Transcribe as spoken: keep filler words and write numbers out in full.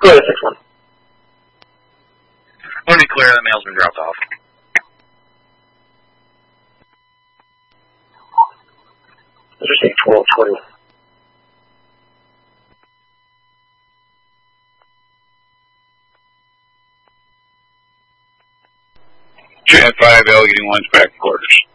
Go ahead, six one. Let me clear, the mail's been dropped off. Interesting, twelve twenty. Jet five L getting one's back quarters.